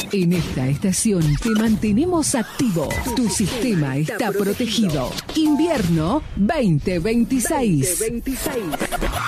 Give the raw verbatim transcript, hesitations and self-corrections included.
En esta estación te mantenemos activo. Tu sistema está protegido. Invierno veinte veintiséis.